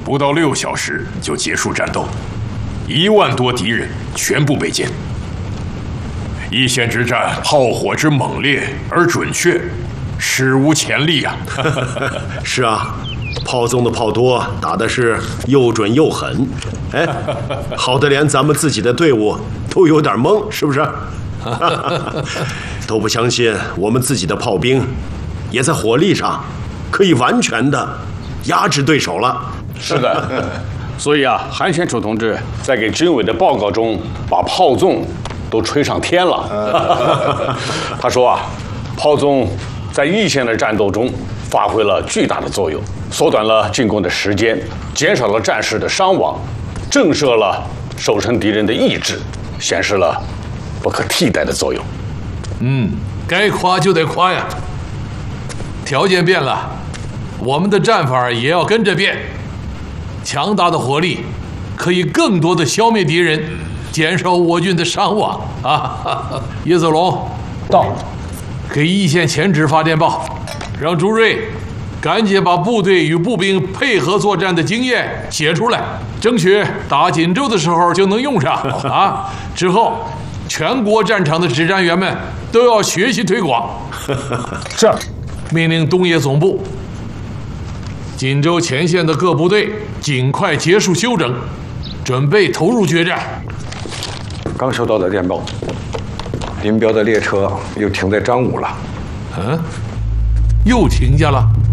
不到6小时就结束战斗，1万多敌人全部被歼。一线之战炮火之猛烈而准确，史无前例啊！ 是啊，炮纵的炮多，打的是又准又狠。哎，好的连咱们自己的队伍都有点懵，是不是？都不相信我们自己的炮兵也在火力上可以完全的压制对手了。 是的，所以啊，韩先楚同志在给军委的报告中把炮纵都吹上天了。他说啊，炮纵在一线的战斗中发挥了巨大的作用，缩短了进攻的时间，减少了战士的伤亡，震慑了守城敌人的意志，显示了不可替代的作用。 该夸就得夸呀。条件变了，我们的战法也要跟着变。强大的火力可以更多的消灭敌人，减少我军的伤亡啊！叶子龙到， 给一线前指发电报，让朱瑞赶紧把部队与步兵配合作战的经验写出来，争取打锦州的时候就能用上啊！之后，全国战场的指战员们都要学习推广。 是。 命令东野总部，锦州前线的各部队尽快结束休整，准备投入决战。 刚收到的电报，林彪的列车又停在张武了。 又停下了。